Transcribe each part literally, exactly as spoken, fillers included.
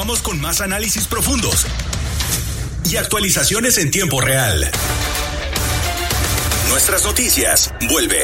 Continuamos con más análisis profundos y actualizaciones en tiempo real. Nuestras noticias, vuelve.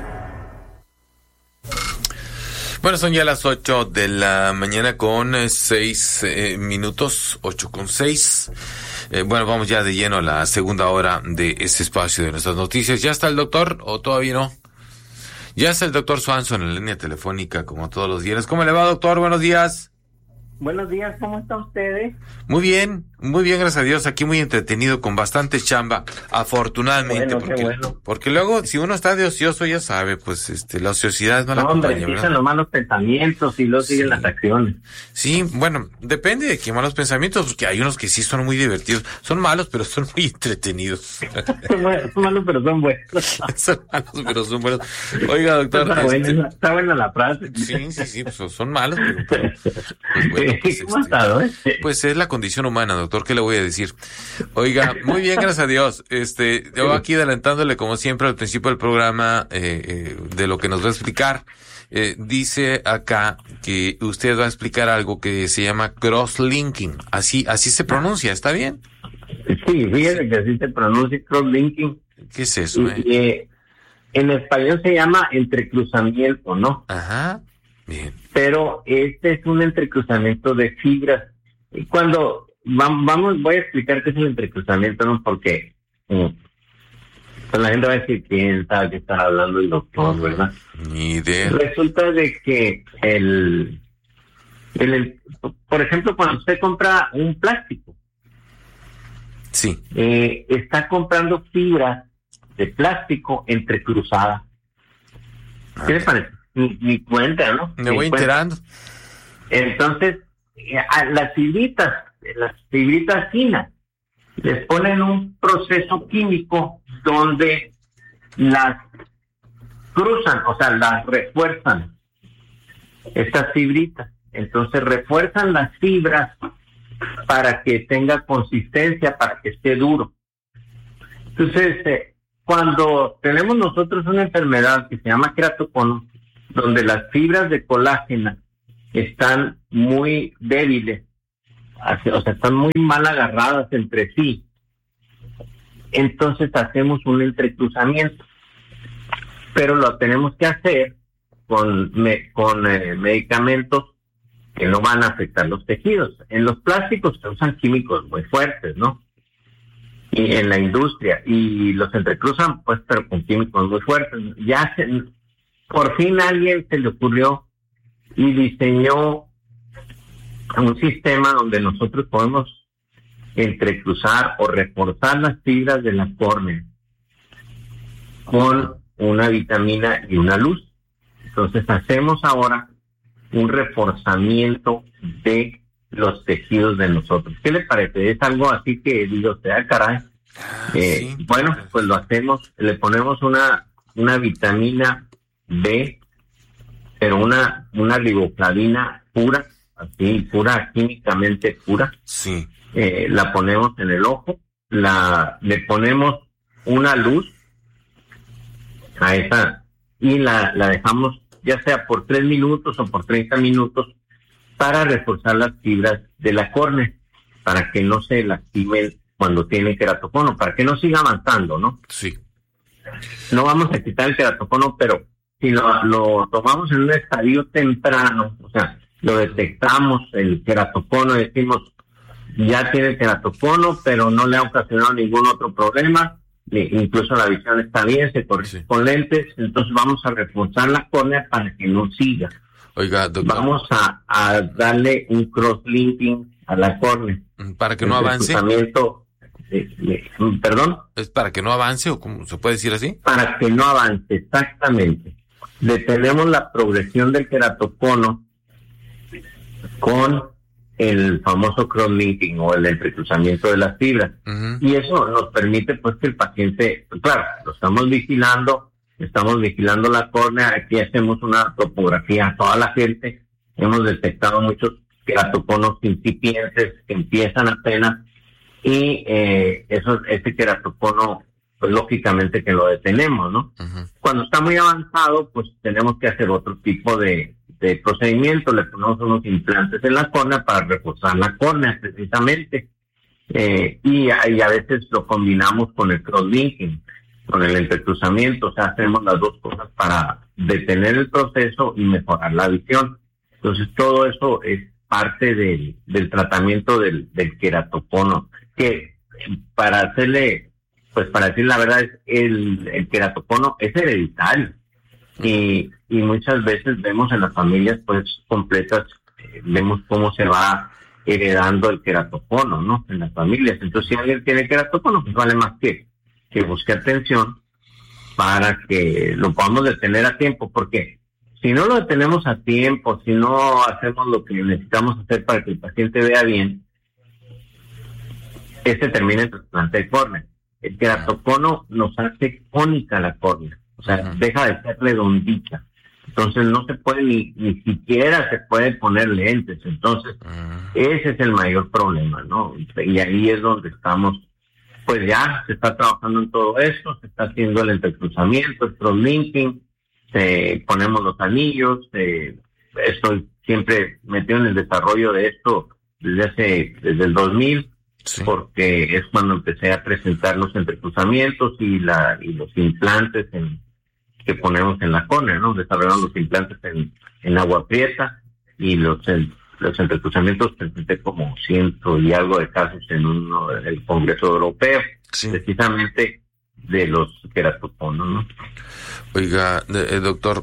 Bueno, son ya las ocho de la mañana con seis eh, minutos, ocho con seis. Eh, bueno, vamos ya de lleno a la segunda hora de este espacio de nuestras noticias. ¿Ya está el doctor o todavía no? Ya está el doctor Swanson en la línea telefónica, como todos los días. ¿Cómo le va, doctor? Buenos días. Buenos días, ¿cómo están ustedes? Muy bien, muy bien, gracias a Dios. Aquí muy entretenido, con bastante chamba, afortunadamente. Bueno, porque, qué bueno. porque luego, si uno está de ocioso, ya sabe, pues este la ociosidad no la No, hombre, acompaña, empiezan ¿verdad? los malos pensamientos y luego Sí. siguen las acciones. Sí, bueno, depende de qué malos pensamientos, porque hay unos que sí son muy divertidos. Son malos, pero son muy entretenidos. Son buenos, son malos, pero son buenos. Son malos, pero son buenos. Oiga, doctor. Está, este, buena, está buena la frase. Sí, sí, sí, pues son malos, pero, pero, pues bueno, pues, ¿Cómo ha este, estado, eh? pues es la condición humana, doctor, ¿qué le voy a decir? Oiga, muy bien, gracias a Dios. Este, yo aquí adelantándole, como siempre, al principio del programa, eh, eh, de lo que nos va a explicar. Eh, dice acá que usted va a explicar algo que se llama cross-linking. Así, así se pronuncia, ¿está bien? Sí, fíjese que así se pronuncia cross-linking. ¿Qué es eso, eh? Y, eh, en español se llama entrecruzamiento, ¿no? Ajá, bien. Pero este es un entrecruzamiento de fibras. Y cuando vam- vamos, voy a explicar qué es el entrecruzamiento, ¿no? Porque mm, pues la gente va a decir, ¿quién sabe qué está hablando el doctor, verdad? Ni idea. Resulta de que el, el, el- por ejemplo, cuando usted compra un plástico, Sí. eh, está comprando fibras de plástico entrecruzadas. ¿Qué le parece? Ni, ni cuenta, ¿no? Me Ni voy cuenta. enterando. Entonces, eh, a las fibritas, las fibritas finas, les ponen un proceso químico donde las cruzan, o sea, las refuerzan, estas fibritas. Entonces, refuerzan las fibras para que tenga consistencia, para que esté duro. Entonces, eh, cuando tenemos nosotros una enfermedad que se llama queratocono, donde las fibras de colágeno están muy débiles, o sea, están muy mal agarradas entre sí, entonces hacemos un entrecruzamiento, pero lo tenemos que hacer con, me, con eh, medicamentos que no van a afectar los tejidos. En los plásticos se usan químicos muy fuertes, ¿no? Y en la industria, y los entrecruzan, pues, pero con químicos muy fuertes. Ya se, por fin a alguien se le ocurrió y diseñó un sistema donde nosotros podemos entrecruzar o reforzar las fibras de la córnea con una vitamina y una luz. Entonces hacemos ahora un reforzamiento de los tejidos de nosotros. ¿Qué le parece? Es algo así que digo, o sea, caray. Eh, sí. Bueno, pues lo hacemos, le ponemos una una vitamina B, pero una una riboflavina pura, así pura, químicamente pura. Sí. Eh, la ponemos en el ojo, la le ponemos una luz a esa y la, la dejamos ya sea por tres minutos o por treinta minutos para reforzar las fibras de la córnea, para que no se lastimen cuando tiene queratocono, para que no siga avanzando, ¿no? Sí. No vamos a quitar el queratocono, pero si lo, lo tomamos en un estadio temprano, o sea, lo detectamos, el queratocono, y decimos, ya tiene queratocono, pero no le ha ocasionado ningún otro problema, incluso la visión está bien, se corrige Sí. con lentes, entonces vamos a reforzar la córnea para que no siga. Oiga, doctor. Vamos a, a darle un cross-linking a la córnea. Para que no avance. Reclutamiento de- de- Perdón, ¿Es para que no avance o cómo se puede decir así? para que no avance, exactamente. Detenemos la progresión del queratocono con el famoso cross-linking o el entrecruzamiento de las fibras. Uh-huh. Y eso nos permite pues que el paciente, claro, lo estamos vigilando, estamos vigilando la córnea, aquí hacemos una topografía a toda la gente, hemos detectado muchos queratoconos incipientes que empiezan apenas y eh, eso, este queratocono, pues lógicamente que lo detenemos, ¿no? Uh-huh. Cuando está muy avanzado, pues tenemos que hacer otro tipo de, este procedimiento, le ponemos unos implantes en la córnea para reforzar la córnea precisamente, eh, y, y a veces lo combinamos con el cross-linking, con el entrecruzamiento, o sea, hacemos las dos cosas para detener el proceso y mejorar la visión. Entonces, todo eso es parte del, del tratamiento del, del queratocono, que para hacerle, pues para decir la verdad, es el, el queratocono es hereditario. Y, y muchas veces vemos en las familias, pues, completas, eh, vemos cómo se va heredando el queratocono, ¿no? En las familias. Entonces, si alguien tiene queratocono, pues vale más que, que busque atención para que lo podamos detener a tiempo, porque si no lo detenemos a tiempo, si no hacemos lo que necesitamos hacer para que el paciente vea bien, este termina en trasplante de córnea. El queratocono nos hace cónica la córnea, o sea, uh-huh. deja de ser redondita. Entonces no se puede ni, ni siquiera se puede poner lentes. Entonces uh-huh. ese es el mayor problema, ¿no? Y ahí es donde estamos, pues ya se está trabajando en todo esto, se está haciendo el entrecruzamiento, el cross-linking, se ponemos los anillos, eh, estoy siempre metido en el desarrollo de esto desde hace, desde el dos mil, sí. porque es cuando empecé a presentar los entrecruzamientos y la y los implantes en, que ponemos en la córnea, ¿no? Desarrollamos los implantes en, en agua prieta y los en, los entrecruzamientos presenté como ciento y algo de casos en uno el Congreso Europeo, sí. precisamente de los queratoconos, ¿no? Oiga, eh, doctor,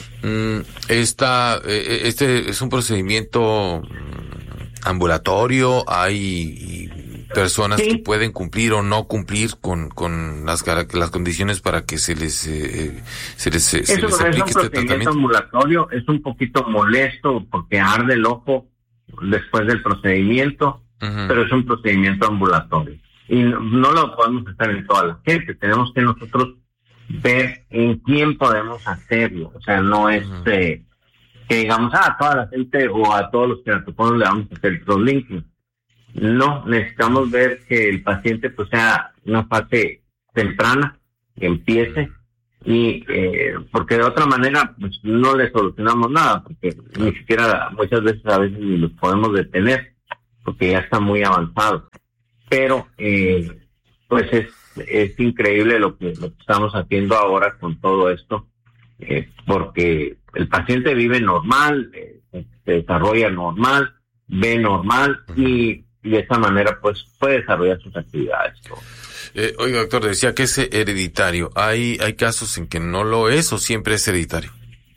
esta, eh, este es un procedimiento ambulatorio, hay personas sí. que pueden cumplir o no cumplir con con las las condiciones para que se les eh, se les, se Eso, les aplique este tratamiento. Es un procedimiento ambulatorio, es un poquito molesto porque arde el ojo después del procedimiento, uh-huh. pero es un procedimiento ambulatorio. Y no, no lo podemos hacer en toda la gente, tenemos que nosotros ver en quién podemos hacerlo, o sea, no es uh-huh. eh, que digamos, ah, a toda la gente o a todos los queratoconos le vamos a hacer el cross-linking. No, necesitamos ver que el paciente pues sea una fase temprana, que empiece, y eh, porque de otra manera pues no le solucionamos nada, porque ni siquiera muchas veces a veces ni los podemos detener, porque ya está muy avanzado. Pero eh, pues es es increíble lo que, lo que estamos haciendo ahora con todo esto, eh, porque el paciente vive normal, eh, se desarrolla normal, ve normal y, y de esa manera pues puede desarrollar sus actividades. Eh, oiga, doctor, decía que es hereditario. ¿Hay hay casos en que no lo es o siempre es hereditario?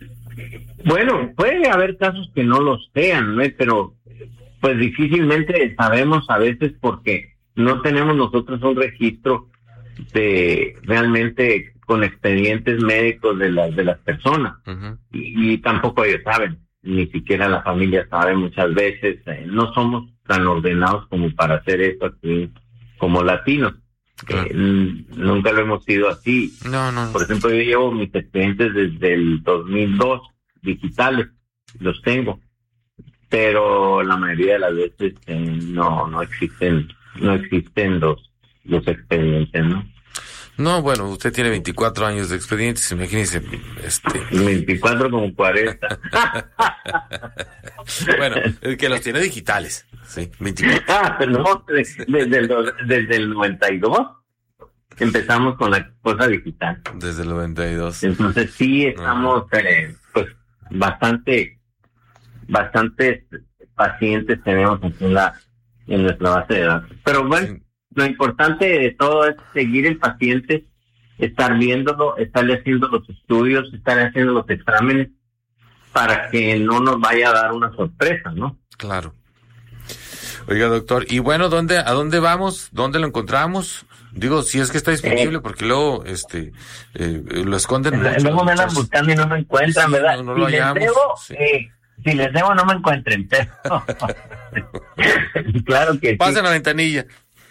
Bueno, puede haber casos que no lo sean, ¿no? Pero pues difícilmente sabemos a veces porque no tenemos nosotros un registro de realmente con expedientes médicos de las de las personas uh-huh. y, y tampoco ellos saben, ni siquiera la familia sabe muchas veces. Eh, no somos tan ordenados como para hacer esto aquí como latinos. Uh-huh. Eh, n- nunca lo hemos sido así. No, no. Por ejemplo, yo llevo mis expedientes desde el dos mil dos digitales, los tengo, pero la mayoría de las veces eh, no no existen no existen los los expedientes, ¿no? No, bueno, usted tiene veinticuatro años de expedientes, imagínese, este... veinticuatro como cuarenta. Bueno, el que los tiene digitales, sí, veinticuatro. Ah, no, desde el, desde el noventa y dos empezamos con la cosa digital. Desde el noventa y dos. Entonces sí estamos, no. eh, pues, bastante, bastantes pacientes tenemos aquí en la, en nuestra base de datos. Pero bueno, sí. Lo importante de todo es seguir el paciente, estar viéndolo, estarle haciendo los estudios, estarle haciendo los exámenes para que no nos vaya a dar una sorpresa, ¿no? Claro. Oiga, doctor, y bueno, ¿dónde, a dónde vamos? ¿Dónde lo encontramos? Digo, si es que está disponible, eh, porque luego, este, eh, lo esconden. Eh, mucho, luego me andan buscando y no me encuentran, sí, ¿verdad? No, no si lo les hallamos, debo, sí. eh, si les debo no me encuentren, pero... Claro que sí. Pasen a la ventanilla.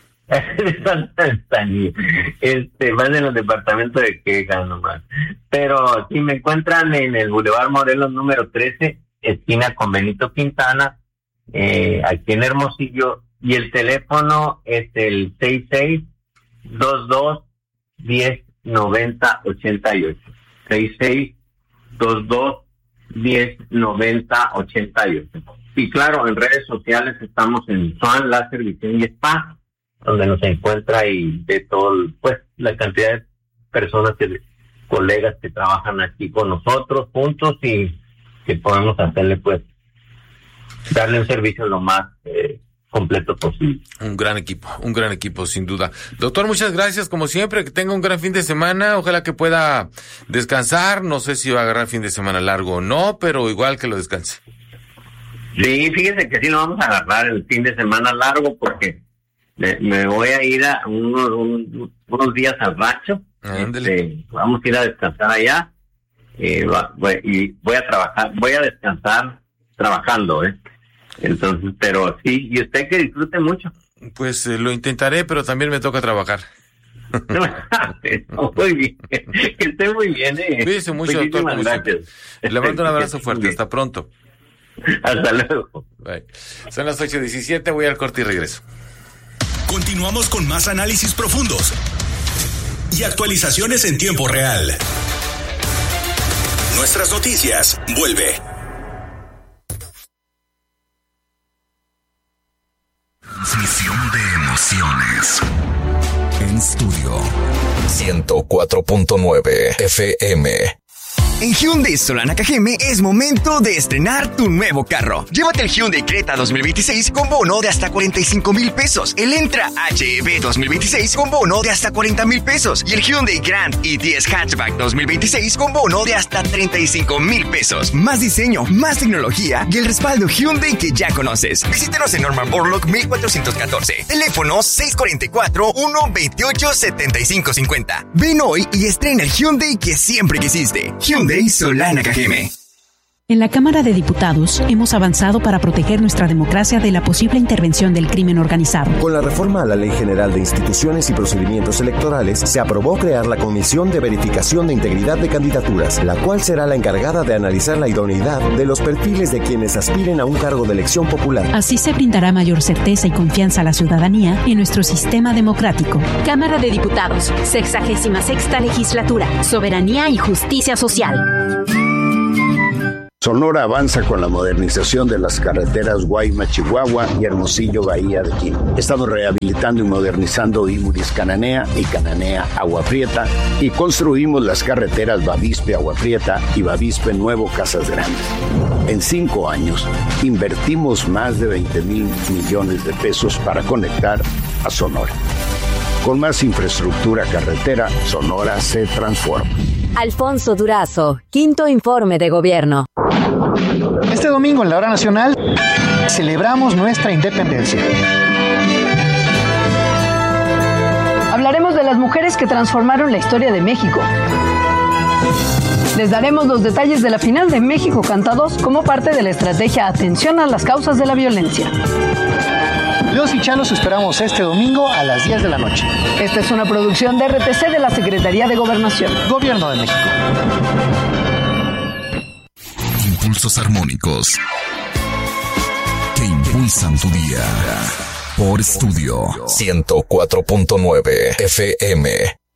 este más en los departamentos de quejas nomás, pero si me encuentran en el Boulevard Morelos número trece, esquina con Benito Quintana, eh, aquí en Hermosillo, y el teléfono es el seis seis dos dos diez noventa ochenta y ocho, seis seis dos dos diez noventa ochenta y ocho. Y claro, en redes sociales estamos en Swan Láser Visión y Spa, donde nos encuentra y de todo, pues, la cantidad de personas, que, colegas que trabajan aquí con nosotros juntos y que podemos hacerle, pues, darle un servicio lo más eh, completo posible. Un gran equipo, un gran equipo, sin duda. Doctor, muchas gracias, como siempre, que tenga un gran fin de semana, ojalá que pueda descansar, no sé si va a agarrar fin de semana largo o no, pero igual que lo descanse. Sí, fíjese que sí lo vamos a agarrar el fin de semana largo porque me, me voy a ir a unos, un, unos días al rancho. Este, vamos a ir a descansar allá eh, va, voy, y voy a trabajar, voy a descansar trabajando, ¿eh? Entonces, pero sí, y usted que disfrute mucho. Pues eh, lo intentaré, pero también me toca trabajar. Muy bien, que esté muy bien, ¿eh? Cuídese mucho, doctor. Gracias. Le mando un abrazo fuerte, hasta pronto. Hasta luego. Bye. Son las ocho diecisiete, voy al corte y regreso. Continuamos con más análisis profundos y actualizaciones en tiempo real. Nuestras noticias, vuelve. Transmisión de emociones. En estudio ciento cuatro punto nueve F M. En Hyundai Solana Cajeme es momento de estrenar tu nuevo carro. Llévate el Hyundai Creta dos mil veintiséis con bono de hasta cuarenta y cinco mil pesos. El Entra H E V dos mil veintiséis con bono de hasta cuarenta mil pesos. Y el Hyundai Grand i diez Hatchback dos mil veintiséis con bono de hasta treinta y cinco mil pesos. Más diseño, más tecnología y el respaldo Hyundai que ya conoces. Visítenos en Norman Borlaug mil cuatrocientos catorce. Teléfono seis cuatro cuatro, uno dos ocho, siete cinco cinco cero. Ven hoy y estrena el Hyundai que siempre quisiste. Hyundai Solana Cajeme. En la Cámara de Diputados hemos avanzado para proteger nuestra democracia de la posible intervención del crimen organizado. Con la reforma a la Ley General de Instituciones y Procedimientos Electorales, se aprobó crear la Comisión de Verificación de Integridad de Candidaturas, la cual será la encargada de analizar la idoneidad de los perfiles de quienes aspiren a un cargo de elección popular. Así se brindará mayor certeza y confianza a la ciudadanía en nuestro sistema democrático. Cámara de Diputados, sexagésima sexta legislatura, soberanía y justicia social. Sonora avanza con la modernización de las carreteras Guaymas-Chihuahua y Hermosillo-Bahía de Quino. Estamos rehabilitando y modernizando Imuris-Cananea y Cananea-Agua Prieta y construimos las carreteras Bavispe-Agua Prieta y Bavispe-Nuevo Casas Grandes. En cinco años, invertimos más de veinte mil millones de pesos para conectar a Sonora. Con más infraestructura carretera, Sonora se transforma. Alfonso Durazo, quinto informe de gobierno. Este domingo en la hora nacional celebramos nuestra independencia. Hablaremos de las mujeres que transformaron la historia de México. Les daremos los detalles de la final de México Canta dos como parte de la estrategia Atención a las causas de la violencia. Los y Chalos esperamos este domingo a las diez de la noche. Esta es una producción de R T C de la Secretaría de Gobernación. Gobierno de México. Impulsos armónicos que impulsan tu día. Por estudio ciento cuatro punto nueve F M.